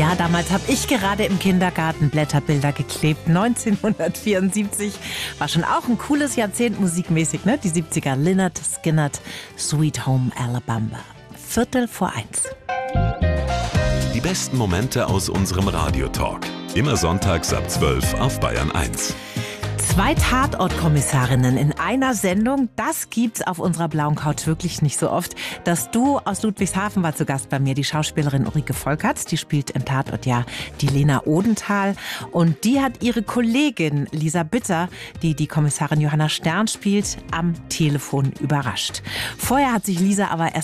Ja, damals habe ich gerade im Kindergarten Blätterbilder geklebt. 1974 war schon auch ein cooles Jahrzehnt musikmäßig, ne? Die 70er. Lynyrd Skynyrd, Sweet Home Alabama. 1:15. Die besten Momente aus unserem Radiotalk. Immer sonntags ab 12 auf Bayern 1. 2 Tatortkommissarinnen in einer Sendung, das gibt's auf unserer blauen Couch wirklich nicht so oft. Das Duo aus Ludwigshafen war zu Gast bei mir, die Schauspielerin Ulrike Volkerts, die spielt im Tatort ja die Lena Odenthal, und die hat ihre Kollegin Lisa Bitter, die die Kommissarin Johanna Stern spielt, am Telefon überrascht. Vorher hat sich Lisa aber erst